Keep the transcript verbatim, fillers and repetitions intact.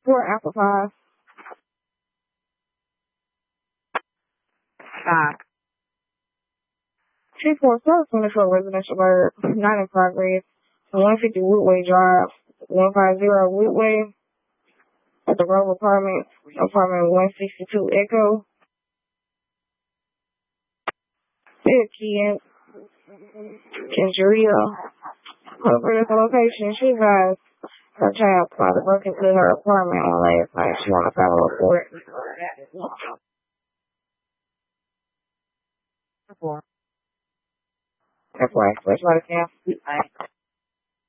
four apple pies. Five. Two four South twenty-four Residential Bird, nine in progress. one fifty Woodway Drive, one fifty Woodway. At the Grove Apartments, apartment one sixty-two Echo. Ken, Kendria. Over this location, she advised her child father broke into her apartment on last night. She want to file a report. Four. That's why. That's why it's